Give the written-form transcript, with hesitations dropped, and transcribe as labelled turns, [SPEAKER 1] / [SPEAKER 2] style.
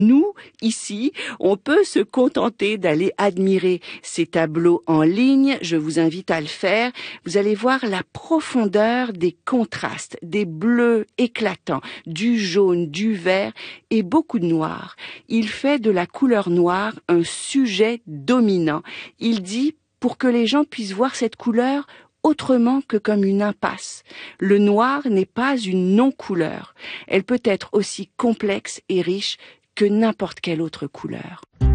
[SPEAKER 1] Nous, ici, on peut se contenter d'aller admirer ces tableaux en ligne. Je vous invite à le faire. Vous allez voir la profondeur des contrastes, des bleus éclatants, du jaune, du vert et beaucoup de noir. Il fait de la couleur noire un sujet dominant. Il dit, pour que les gens puissent voir cette couleur autrement que comme une impasse. Le noir n'est pas une non-couleur. Elle peut être aussi complexe et riche que n'importe quelle autre couleur.